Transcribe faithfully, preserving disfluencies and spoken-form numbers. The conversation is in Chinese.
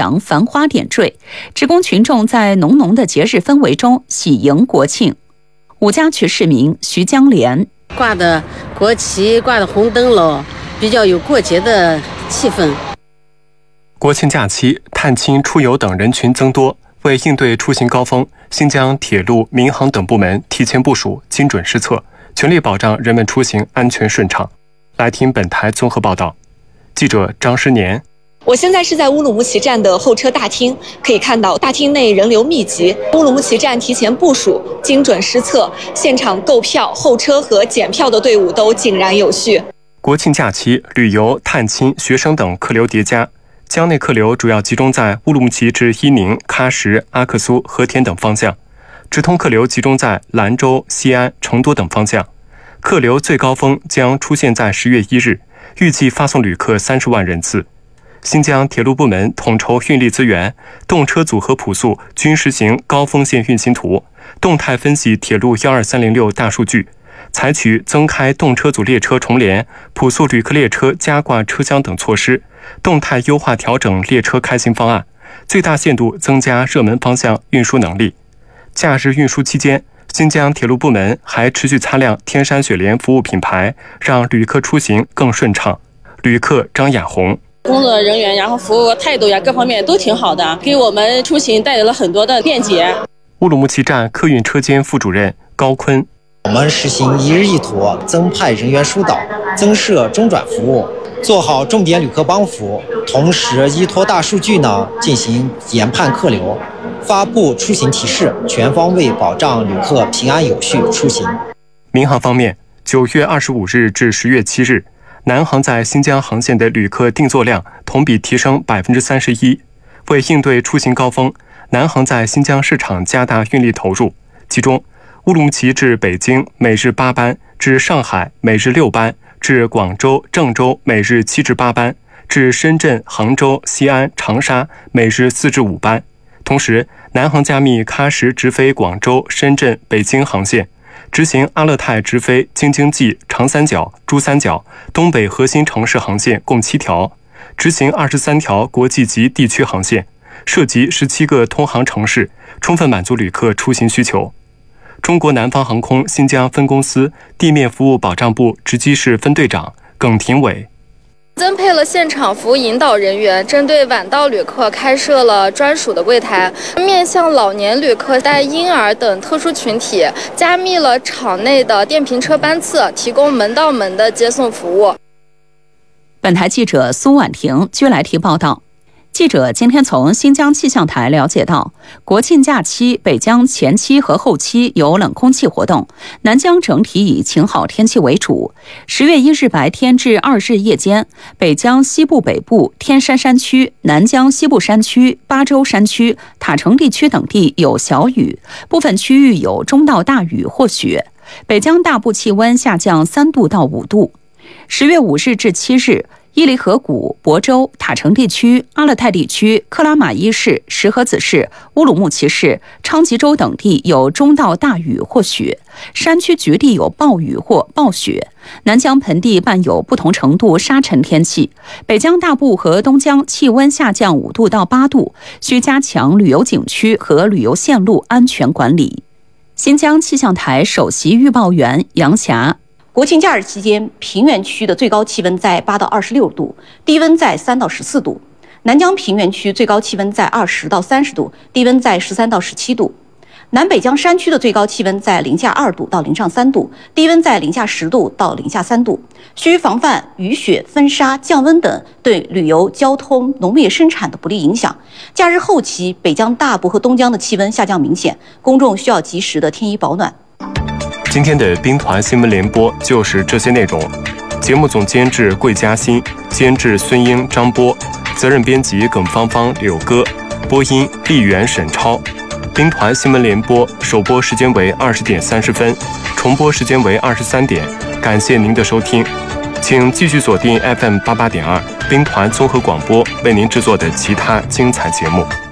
阳繁花点缀，职工群众在浓浓的节日氛围中喜迎国庆。五家区市民徐江莲： 挂的国旗，挂的红灯笼，比较有过节的气氛。 国庆假期，探亲、出游等人群增多，为应对出行高峰，新疆铁路、民航等部门提前部署，精准施策，全力保障人们出行安全顺畅。来听本台综合报道。记者张诗年。 我现在是在乌鲁木齐站的候车大厅，可以看到大厅内人流密集，乌鲁木齐站提前部署，精准施策，现场购票、候车和检票的队伍都井然有序。 国庆假期，旅游、探亲、学生等客流叠加，疆内客流主要集中在乌鲁木齐至伊宁、喀什、阿克苏、和田等方向，直通客流集中在兰州、西安、成都等方向。客流最高峰将出现在十月一日，预计发送旅客三十万人次。新疆铁路部门统筹运力资源，动车组合朴素均实行高风险运行图，动态分析铁路一二三零六大数据，采取增开动车组列车重联、朴素旅客列车加挂车厢等措施，动态优化调整列车开行方案，最大限度增加热门方向运输能力。假日运输期间，新疆铁路部门还持续擦亮天山雪莲服务品牌，让旅客出行更顺畅。旅客张雅红： 工作人员然后服务态度呀各方面都挺好的，给我们出行带来了很多的便捷。 乌鲁木齐站客运车间副主任高坤： 我们实行一日一图，增派人员疏导，增设中转服务，做好重点旅客帮扶，同时依托大数据呢进行研判客流，发布出行提示，全方位保障旅客平安有序出行。 民航方面，九月二十五日至十月七日，南航在新疆航线的旅客订座量同比提升百分之三十一。为应对出行高峰，南航在新疆市场加大运力投入，其中乌鲁木齐至北京每日八班，至上海每日六班，至广州、郑州每日七至八班，至深圳、杭州、西安、长沙每日四至五班。同时，南航加密喀什直飞广州、深圳、北京航线，执行阿勒泰直飞京津冀、长三角、珠三角、东北核心城市航线共七条，执行二十三条国际级地区航线，涉及十七个通航城市，充分满足旅客出行需求。中国南方航空新疆分公司地面服务保障部直机室分队长耿廷伟： 增配了现场服务引导人员，针对晚到旅客开设了专属的柜台，面向老年旅客、带婴儿等特殊群体，加密了场内的电瓶车班次，提供门到门的接送服务。 本台记者苏婉婷居来提报道。记者今天从新疆气象台了解到，国庆假期北疆前期和后期有冷空气活动，南疆整体以晴好天气为主。十月一日白天至二日夜间，北疆西部北部、天山山区、南疆西部山区、巴州山区、塔城地区等地有小雨，部分区域有中到大雨或雪。北疆大部气温下降三度到五度。十月五日至七日，伊犁河谷、亳州、塔城地区、阿勒泰地区、克拉玛依市、石河子市、乌鲁木齐市、昌吉州等地有中到大雨或雪，山区局地有暴雨或暴雪。南疆盆地伴有不同程度沙尘天气。北疆大部和东疆气温下降五度到八度，需加强旅游景区和旅游线路安全管理。新疆气象台首席预报员杨霞： 国庆假日期间，平原区的最高气温在八到二十六度，低温在三到十四度；南疆平原区最高气温在二十到三十度，低温在十三到十七度；南北疆山区的最高气温在零下二度到零上三度，低温在零下十度到零下三度。需防范雨雪、风沙、降温等对旅游、交通、农业生产的不利影响。假日后期，北疆大部和东疆的气温下降明显，公众需要及时的添衣保暖。 今天的兵团新闻联播就是这些内容。节目总监制桂嘉欣，监制孙英、张波，责任编辑耿芳芳、柳歌，播音丽媛、沈超。兵团新闻联播首播时间为二十点三十分，重播时间为二十三点。感谢您的收听，请继续锁定 F M 八八点二兵团综合广播为您制作的其他精彩节目。